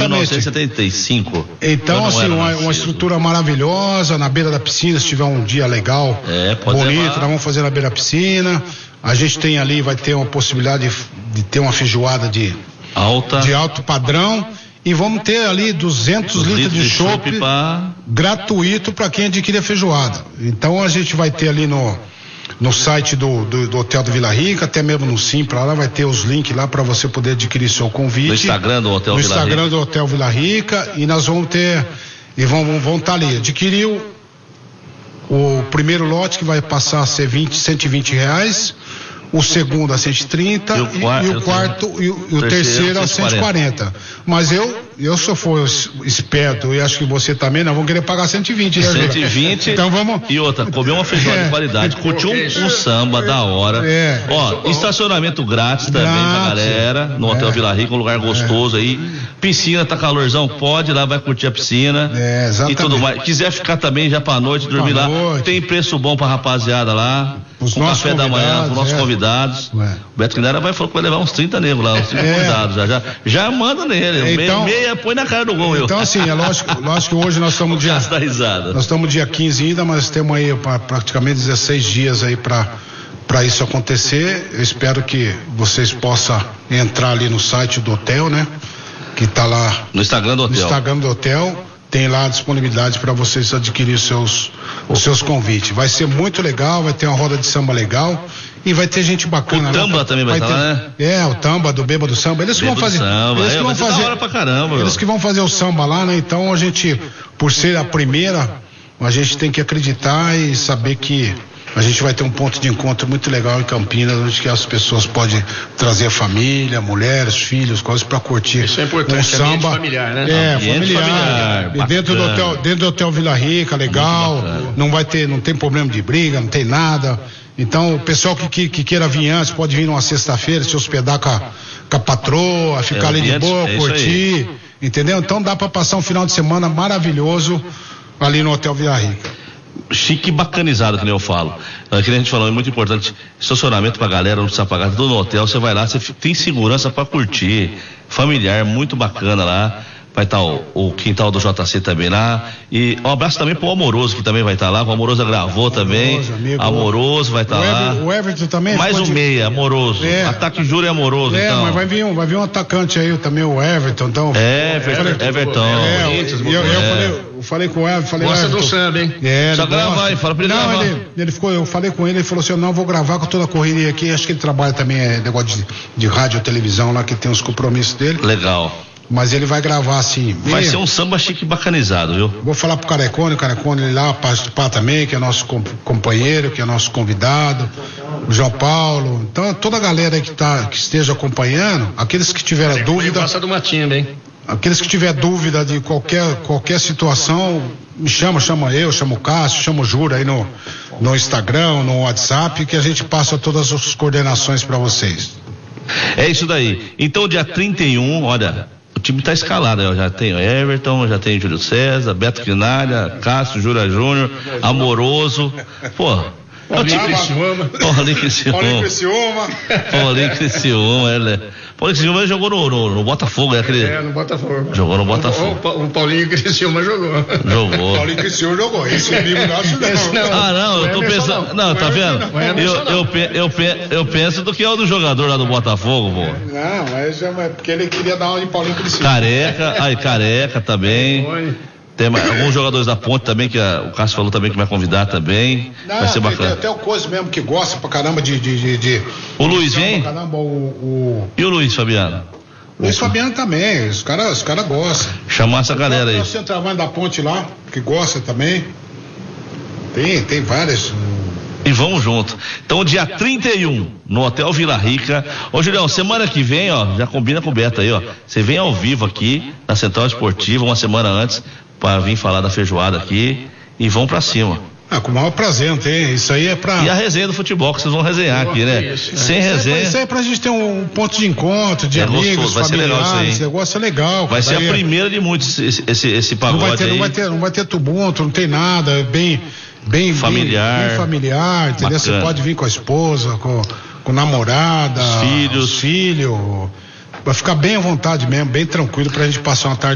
1975. Então, assim, uma estrutura maravilhosa, na beira da piscina, se tiver um dia legal, bonito, nós vamos fazer na beira da piscina. A gente tem ali, vai ter uma possibilidade de ter uma feijoada de alto padrão. E vamos ter ali 200 litros de chopp gratuito para quem adquirir a feijoada. Então a gente vai ter ali no site do Hotel do Vila Rica, até mesmo no Simpla, lá vai ter os links lá para você poder adquirir seu convite. No Instagram do Hotel Vila Rica. No Instagram do Hotel Vila Rica, e nós vamos ter, e vão estar ali. Adquiriu o primeiro lote, que vai passar a ser R$120, o segundo a 130 e o terceiro a 140. Mas se eu for esperto, e acho que você também, nós vamos querer pagar 120, né, 120. Então vamos. E outra, comer uma feijoada de qualidade, curtir um samba da hora. Estacionamento grátis também pra galera, no Hotel Vila Rica, um lugar gostoso aí. Piscina, tá calorzão, pode ir lá, vai curtir a piscina. E tudo mais. Quiser ficar também já pra noite, dormir lá, tem preço bom pra rapaziada lá. Com café da manhã, com nossos convidados. O Beto Quinara falou que vai levar uns 30 negros lá, uns 30 convidados. Já manda nele. Então, meia põe na cara do gol. Então, assim, é lógico que hoje nós estamos dia 15 ainda, mas temos aí praticamente 16 dias aí para isso acontecer. Eu espero que vocês possam entrar ali no site do hotel, né? Que tá lá no Instagram do hotel. Tem lá a disponibilidade para vocês adquirir os seus convites. Vai ser muito legal, vai ter uma roda de samba legal e vai ter gente bacana. O Tamba também vai estar lá, né? O Tamba do Bêbado Samba. Eles que vão fazer. Eles que vão fazer o samba lá, né? Então a gente, por ser a primeira, a gente tem que acreditar e saber que a gente vai ter um ponto de encontro muito legal em Campinas, onde que as pessoas podem trazer a família, mulheres, filhos, coisas para curtir. Isso é importante, um samba familiar, né? Familiar. E dentro do Hotel Vila Rica, legal. Não tem problema de briga, não tem nada. Então, o pessoal que queira vir antes pode vir numa sexta-feira, se hospedar com a patroa, ficar ali de boa, curtir, entendeu? Então dá para passar um final de semana maravilhoso ali no Hotel Vila Rica. Chique e bacanizado, que nem eu falo. Que nem a gente falou, é muito importante. Estacionamento pra galera, não precisa pagar, tudo no hotel. Você vai lá, você tem segurança pra curtir. Familiar, muito bacana lá. Vai estar o quintal do JC também lá. E um abraço também pro Amoroso, que também vai estar lá. O Amoroso gravou também. Amoroso vai estar lá. O Everton também. Mais um meia, Amoroso. Ataque Júlio é Amoroso. Então. Mas vai vir um atacante aí também, o Everton. Então, Everton. Eu falei com o Everton. Gosta do samba, hein? Só gravar aí, fala pra ele gravar. Eu falei com ele falou assim: não, vou gravar com toda a correria aqui. Acho que ele trabalha também, negócio de rádio, televisão lá, que tem os compromissos dele. Legal. Mas ele vai gravar assim. Vai ser um samba chique bacanizado, viu? Vou falar pro Carecone ele lá participar também, que é nosso companheiro, que é nosso convidado, o João Paulo. Então, toda a galera aí que esteja acompanhando, aqueles que tiverem dúvida. Aqueles que tiver dúvida de qualquer situação, me chama o Cássio, chama o Jura aí no Instagram, no WhatsApp, que a gente passa todas as coordenações para vocês. É isso daí. Então, dia 31, olha, o time tá escalado, eu já tenho Everton, já tenho Júlio César, Beto Quinalha, Cássio, Jura Júnior, Amoroso, Paulinho Criciúma. Paulinho Criciúma jogou no Botafogo, é aquele? No Botafogo. Jogou no Botafogo. O Paulinho Criciúma jogou. O Paulinho Criciúma jogou. Esse amigo nosso não. Não, eu tô pensando. Não, tá vendo? Eu penso do que é o do jogador lá do Botafogo, pô. Não, mas é porque ele queria dar uma de Paulinho Criciúma. Careca também. Tem alguns jogadores da Ponte também, que o Cássio falou também que vai convidar também. Vai ser bacana. Tem até o Coisa mesmo que gosta pra caramba de O Luiz vem? Pra caramba, E o Luiz Fabiano? Luiz Fabiano também, os caras gostam. Chamar essa galera aí. Tem o centroavante da Ponte lá, que gosta também. Tem várias. E vamos junto. Então, dia 31, no Hotel Vila Rica. Ô, Julião, semana que vem, já combina com o Beto aí, Você vem ao vivo aqui na Central Esportiva, uma semana antes, para vir falar da feijoada aqui e vão pra cima. Com o maior prazer, não tem? Isso aí é pra... E a resenha do futebol, que vocês vão resenhar aqui, né? Sem resenha. Isso aí é pra gente ter um ponto de encontro, de amigos, gostoso, familiares, esse negócio é legal. Vai ser a primeira de muitos, esse pagode aí. Não vai ter tumulto, não tem nada, bem familiar, entendeu? Bacana. Você pode vir com a esposa, com namorada, os filhos. Vai ficar bem à vontade mesmo, bem tranquilo pra gente passar uma tarde